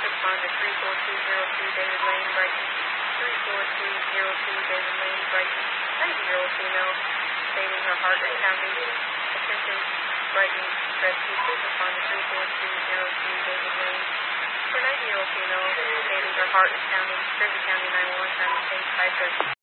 responded 34202 David Lane, Brighton. 34202 David Lane, Brighton. 90-year-old female stating her heart is pounding. Attention, Brighton Rescue. Please respond to 34202 David Lane. For 90-yeard female stating her heart is pounding. Jersey County 911 trying to state 530.